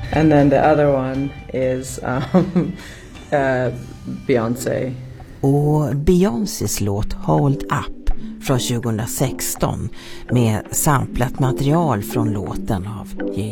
And then the other one is Beyoncé. Och Beyoncés låt Hold Up från 2016 med samplat material från låten av